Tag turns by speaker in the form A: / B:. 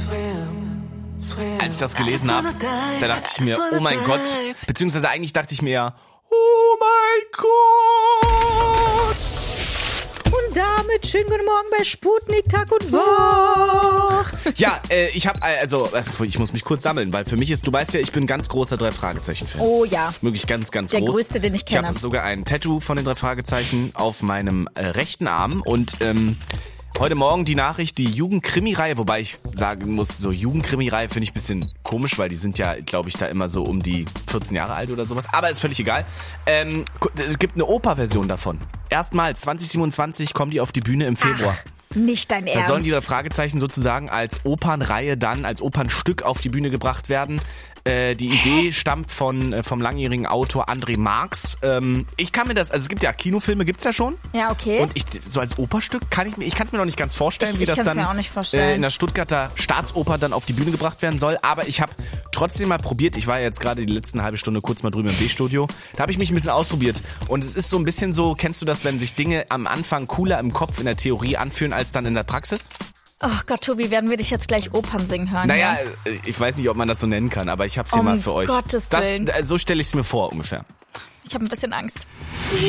A: Als ich das gelesen habe, da dachte ich mir, oh mein Gott, beziehungsweise eigentlich dachte ich mir, oh mein Gott.
B: Und damit schönen guten Morgen bei Sputnik, Tag und Woch.
A: Ja, ich muss mich kurz sammeln, weil für mich ist, du weißt ja, ich bin ein ganz großer 3-Fragezeichen-Fan.
B: Oh ja.
A: Wirklich ganz, ganz
B: Der
A: groß.
B: größte, den ich kenne.
A: Ich habe sogar ein Tattoo von den 3 Fragezeichen auf meinem rechten Arm und heute Morgen die Nachricht, die Jugendkrimi-Reihe, wobei ich sagen muss, so Jugendkrimi-Reihe finde ich ein bisschen komisch, weil die sind ja, glaube ich, da immer so um die 14 Jahre alt oder sowas, aber ist völlig egal. Es gibt eine Oper-Version davon. Erstmals, 2027 kommen die auf die Bühne im Februar.
B: Nicht dein Ernst.
A: Da sollen die 3 Fragezeichen sozusagen als Opernreihe dann, als Opernstück auf die Bühne gebracht werden. Die Idee stammt vom langjährigen Autor André Marx. Ich kann mir das, also es gibt ja Kinofilme, gibt's ja schon.
B: Ja, okay.
A: Und so als Operstück kann ich es mir noch nicht ganz vorstellen, wie das dann
B: mir auch nicht vorstellen.
A: In der Stuttgarter Staatsoper dann auf die Bühne gebracht werden soll. Aber ich habe trotzdem mal probiert, ich war jetzt gerade die letzten halbe Stunde kurz mal drüben im B-Studio, da habe ich mich ein bisschen ausprobiert. Und es ist so ein bisschen so, kennst du das, wenn sich Dinge am Anfang cooler im Kopf in der Theorie anfühlen als dann in der Praxis?
B: Oh Gott, Tobi, werden wir dich jetzt gleich Opern singen hören?
A: Naja,
B: ja?
A: Ich weiß nicht, ob man das so nennen kann, aber ich hab's hier mal für euch.
B: Gottes Willen.
A: So stelle ich es mir vor ungefähr.
B: Ich habe ein bisschen Angst.